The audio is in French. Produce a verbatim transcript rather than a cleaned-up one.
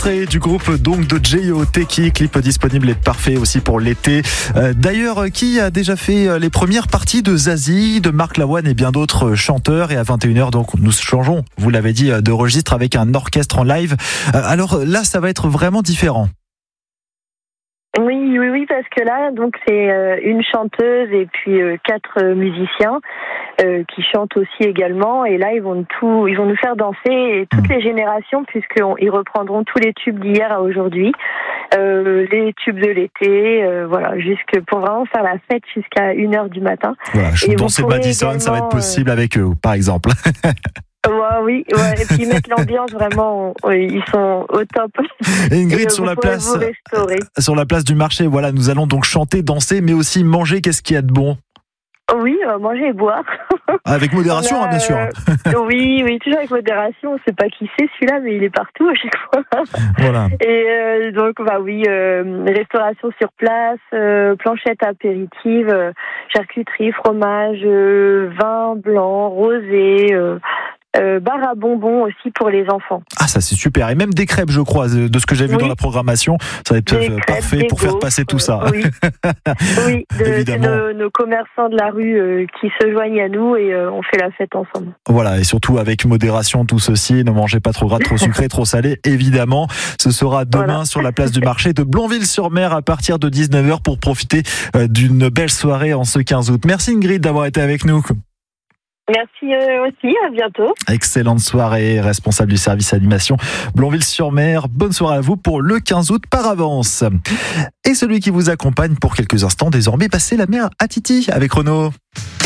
Extrait du groupe donc de J O Teki, clip disponible et parfait aussi pour l'été. Euh, d'ailleurs, qui a déjà fait les premières parties de Zazie, de Marc Lavoine et bien d'autres chanteurs. Et à vingt et une heures, donc, nous changeons, vous l'avez dit, de registre avec un orchestre en live. Euh, alors là, ça va être vraiment différent. Oui, oui, oui, parce que là, donc c'est euh, une chanteuse et puis euh, quatre euh, musiciens euh, qui chantent aussi également. Et là, ils vont tout, ils vont nous faire danser et toutes les générations, puisqu'ils reprendront tous les tubes d'hier à aujourd'hui, euh, les tubes de l'été, euh, voilà, jusque pour vraiment faire la fête jusqu'à une heure du matin. Voilà, je danser Madison, également, ça va être possible euh... avec eux, par exemple. Ouais, oui, ouais, et puis mettre l'ambiance vraiment, oui, ils sont au top. Ingrid, sur la place, sur la place du marché, voilà, nous allons donc chanter, danser, mais aussi manger. Qu'est-ce qu'il y a de bon? Oui, euh, manger et boire. Avec modération, a, hein, bien sûr. Euh, oui, oui, toujours avec modération. On ne sait pas qui c'est celui-là, mais il est partout à chaque fois. Voilà. Et euh, donc, bah oui, euh, restauration sur place, euh, planchette apéritive, euh, charcuterie, fromage, euh, vin blanc, rosé. Euh, Euh, bar à bonbons aussi pour les enfants. Ah, ça c'est super. Et même des crêpes, je crois, de ce que j'ai vu oui. dans la programmation. Ça va être des parfait crêpes, pour faire passer tout ça. Oui, oui de, évidemment. De nos, nos commerçants de la rue euh, qui se joignent à nous et euh, on fait la fête ensemble. Voilà, et surtout avec modération tout ceci. Ne mangez pas trop gras, trop sucré, trop salé. Évidemment, ce sera demain voilà. sur la place du marché de Blonville-sur-Mer à partir de dix-neuf heures pour profiter d'une belle soirée en ce quinze août. Merci Ingrid d'avoir été avec nous. Merci euh, aussi, à bientôt. Excellente soirée, responsable du service animation Blonville-sur-Mer. Bonne soirée à vous pour le quinze août par avance. Et celui qui vous accompagne pour quelques instants désormais, passez la mer à Titi avec Renaud.